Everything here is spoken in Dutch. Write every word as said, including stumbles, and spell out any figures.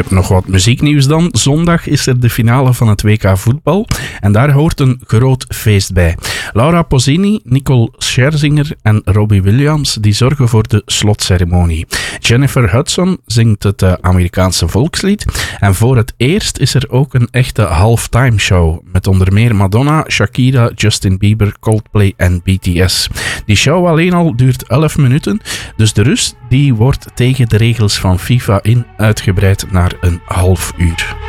heb nog wat muzieknieuws dan. Zondag is er de finale van het W K voetbal en daar hoort een groot feest bij. Laura Pausini, Nicole Scherzinger en Robbie Williams die zorgen voor de slotceremonie. Jennifer Hudson zingt het uh, Amerikaanse volkslied en voor het eerst is er ook een echte halftime show met onder meer Madonna, Shakira, Justin Bieber, Coldplay en B T S. Die show alleen al duurt elf minuten, dus de rust die wordt tegen de regels van FIFA in uitgebreid naar een half uur.